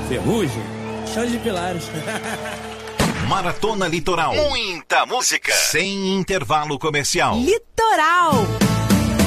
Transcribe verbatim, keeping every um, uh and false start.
Ferrugem, Chão de Pilares. Maratona Litoral. Muita música. Sem intervalo comercial. Litoral.